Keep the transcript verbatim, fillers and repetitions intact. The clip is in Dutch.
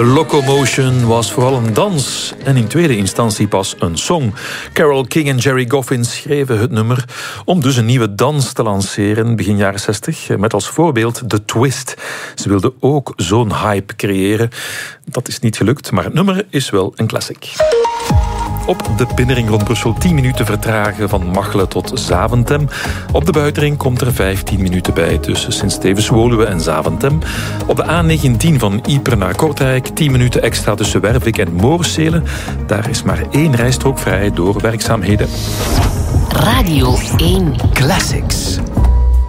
The Locomotion was vooral een dans en in tweede instantie pas een song. Carole King en Jerry Goffin schreven het nummer om dus een nieuwe dans te lanceren begin jaren zestig, met als voorbeeld The Twist. Ze wilden ook zo'n hype creëren. Dat is niet gelukt, maar het nummer is wel een classic. Op de binnenring rond Brussel tien minuten vertragen van Machelen tot Zaventem. Op de buitenring komt er vijftien minuten bij tussen Sint-Stevens-Woluwe en Zaventem. Op de A negentien van Ypres naar Kortrijk tien minuten extra tussen Wervik en Moorsele. Daar is maar één rijstrook vrij door werkzaamheden. Radio één Classics.